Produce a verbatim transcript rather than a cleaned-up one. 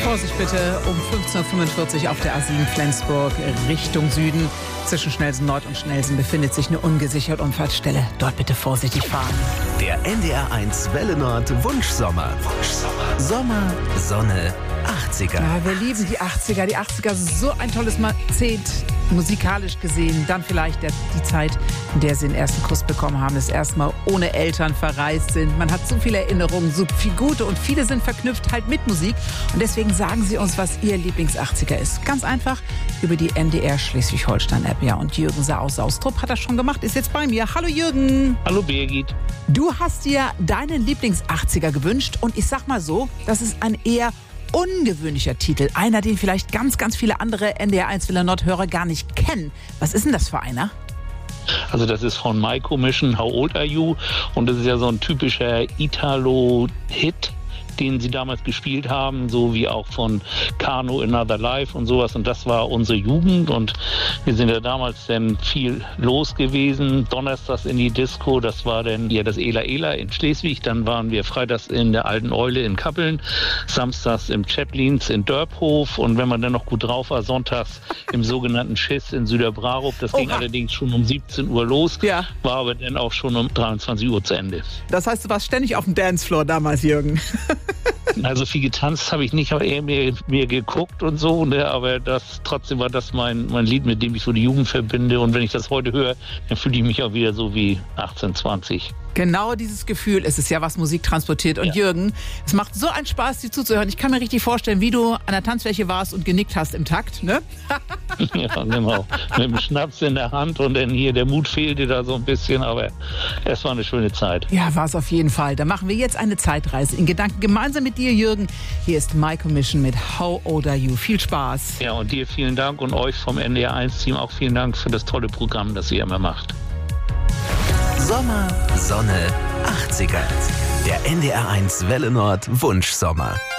Vorsicht bitte, um fünfzehn Uhr fünfundvierzig auf der A sieben Flensburg Richtung Süden. Zwischen Schnelsen Nord und Schnelsen befindet sich eine ungesicherte Unfallstelle. Dort bitte vorsichtig fahren. Der N D R eins Welle Nord Wunschsommer. Wunschsommer. Sommer, Sonne, achtziger. Ja, wir lieben die achtziger. Die achtziger, so ein tolles Jahrzehnt, musikalisch gesehen. Dann vielleicht der, die Zeit, in der sie den ersten Kuss bekommen haben, das erste Mal ohne Eltern verreist sind. Man hat so viele Erinnerungen, so viel gute und viele sind verknüpft halt mit Musik. Und deswegen sagen Sie uns, was Ihr Lieblings-achtziger ist. Ganz einfach über die N D R Schleswig-Holstein-App. Ja, und Jürgen Saar aus Saustrup hat das schon gemacht, ist jetzt bei mir. Hallo Jürgen. Hallo Birgit. Du hast dir deinen Lieblings-achtziger gewünscht und ich sag mal so, das ist ein eher ungewöhnlicher Titel. Einer, den vielleicht ganz, ganz viele andere N D R eins Welle Nord-Hörer gar nicht kennen. Was ist denn das für einer? Also das ist von My Commission, How Old Are You? Und das ist ja so ein typischer Italo-Hit, den sie damals gespielt haben, so wie auch von Kano, Another Life und sowas. Und das war unsere Jugend und wir sind ja damals dann viel los gewesen. Donnerstags in die Disco, das war dann ja das Ela Ela in Schleswig. Dann waren wir freitags in der Alten Eule in Kappeln, samstags im Chaplins in Dörphof und wenn man dann noch gut drauf war, sonntags im sogenannten Schiss in Süderbrarup. Das ging Oha. allerdings schon um siebzehn Uhr los, Ja. war aber dann auch schon um dreiundzwanzig Uhr zu Ende. Das heißt, du warst ständig auf dem Dancefloor damals, Jürgen. Also viel getanzt habe ich nicht, aber eher mir, mir geguckt und so, ne? Aber das trotzdem war das mein, mein Lied, mit dem ich so die Jugend verbinde. Und wenn ich das heute höre, dann fühle ich mich auch wieder so wie achtzehn, zwanzig. Genau dieses Gefühl ist es ja, was Musik transportiert. Und Ja. Jürgen, es macht so einen Spaß, dir zuzuhören. Ich kann mir richtig vorstellen, wie du an der Tanzfläche warst und genickt hast im Takt, ne? Ja, genau. Mit dem Schnaps in der Hand und dann hier, der Mut fehlte da so ein bisschen, aber es war eine schöne Zeit. Ja, war es auf jeden Fall. Da machen wir jetzt eine Zeitreise in Gedanken gemeinsam mit dir, Jürgen. Hier ist My Commission mit How Old Are You. Viel Spaß. Ja, und dir vielen Dank und euch vom N D R eins Team auch vielen Dank für das tolle Programm, das ihr immer macht. Sommer, Sonne, achtziger. Der N D R eins Welle Nord Wunschsommer.